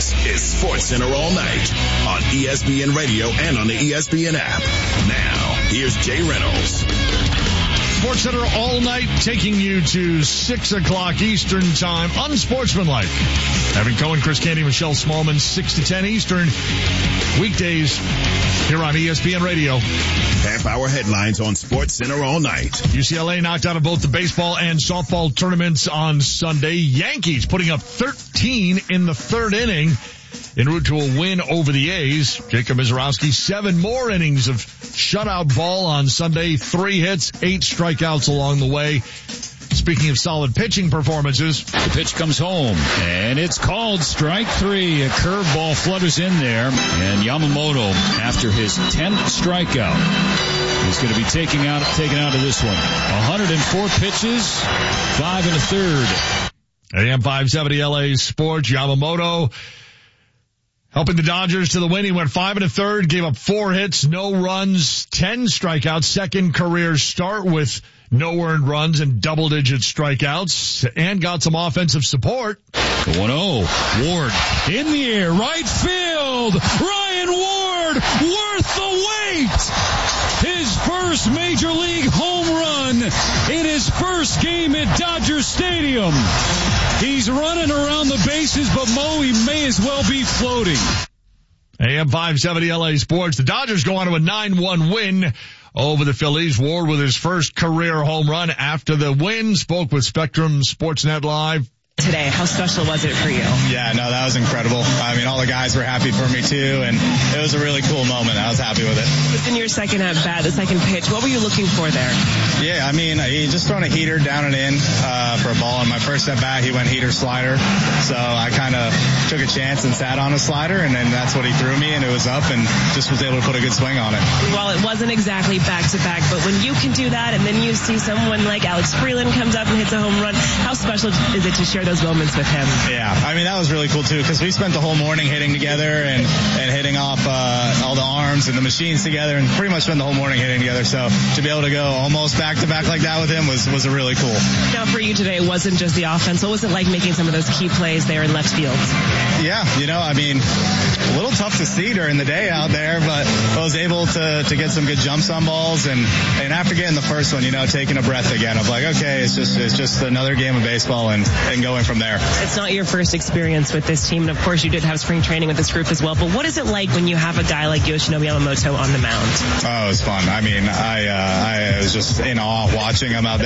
This is SportsCenter All Night on ESPN Radio and on the ESPN app. Now, here's Jay Reynolds. SportsCenter All Night, taking you to 6 o'clock Eastern Time, unsportsmanlike. Evan Cohen, Chris Candy, Michelle Smallman, 6 to 10 Eastern, weekdays here on ESPN Radio. Half-hour headlines on SportsCenter All Night. UCLA knocked out of both the baseball and softball tournaments on Sunday. Yankees putting up 13 in the third inning en route to a win over the A's. Jacob Mizorowski, 7 more innings of shutout ball on Sunday. 3 hits, 8 strikeouts along the way. Speaking of solid pitching performances. The pitch comes home, and it's called strike 3. A curveball flutters in there, and Yamamoto, after his 10th strikeout, is going to be taken out of this one. 104 pitches, 5 1/3. AM 570 LA Sports, Yamamoto helping the Dodgers to the win. He went 5 1/3, gave up 4 hits, no runs, 10 strikeouts, second career start with no earned runs and double-digit strikeouts, and got some offensive support. The 1-0. Ward in the air, right field. Ryan Ward, worth the wait. His first Major League home run in his first game at Dodger Stadium. He's running around the bases, but Mo, he may as well be floating. AM 570 LA Sports. The Dodgers go on to a 9-1 win over the Phillies. Ward with his first career home run after the win. Spoke with Spectrum Sportsnet Live today. How special was it for you? Yeah, no, that was incredible. I mean, all the guys were happy for me too, and it was a really cool moment. I was happy with it. Within your second at bat, the second pitch, what were you looking for there? Yeah, I mean, he just thrown a heater down and in for a ball. In my first at bat, he went heater slider, so I kind of took a chance and sat on a slider, and then that's what he threw me, and it was up, and just was able to put a good swing on it. Well, it wasn't exactly back-to-back, but when you can do that, and then you see someone like Alex Freeland comes up and hits a home run, how special is it to share those moments with him? Yeah, I mean, that was really cool too, because we spent the whole morning hitting together and hitting off all the arms and the machines together, and pretty much spent the whole morning hitting together. So to be able to go almost back-to-back like that with him was a really cool. Now for you today, it wasn't just the offense. What was it like making some of those key plays there in left field? Yeah, I mean, a little tough to see during the day out there, but I was able to get some good jumps on balls, and after getting the first one, taking a breath again, I'm like, okay, it's just another game of baseball, and going from there. It's not your first experience with this team, and of course you did have spring training with this group as well, but what is it like when you have a guy like Yoshinobu Yamamoto on the mound? Oh, it was fun. I mean, I was just in awe watching him out there.